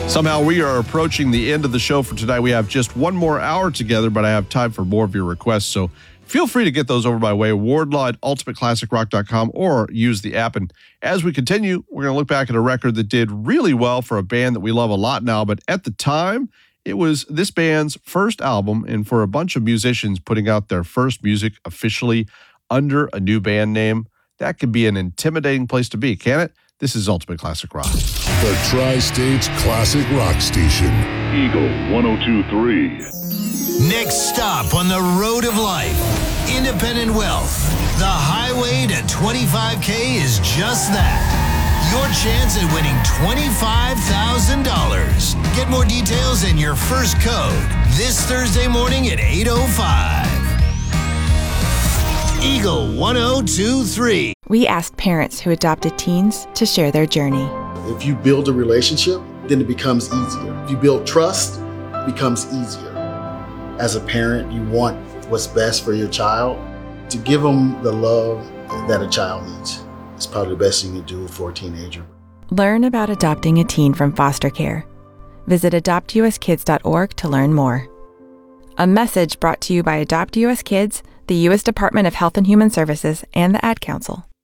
Somehow we are approaching the end of the show for tonight. We have just one more hour together, but I have time for more of your requests. So feel free to get those over my way, Wardlaw at ultimateclassicrock.com, or use the app. And as we continue, we're going to look back at a record that did really well for a band that we love a lot now. But at the time, it was this band's first album. And for a bunch of musicians putting out their first music officially under a new band name, that could be an intimidating place to be, can it? This is Ultimate Classic Rock. The Tri-State's Classic Rock Station. Eagle 102.3. Next stop on the road of life. Independent wealth. The highway to 25K is just that. Your chance at winning $25,000. Get more details in your first code this Thursday morning at 8:05. Eagle 102.3. We asked parents who adopted teens to share their journey. If you build a relationship, then it becomes easier. If you build trust, it becomes easier. As a parent, you want what's best for your child. To give them the love that a child needs is probably the best thing you can do for a teenager. Learn about adopting a teen from foster care. Visit adoptuskids.org to learn more. A message brought to you by Adopt US Kids, the U.S. Department of Health and Human Services, and the Ad Council.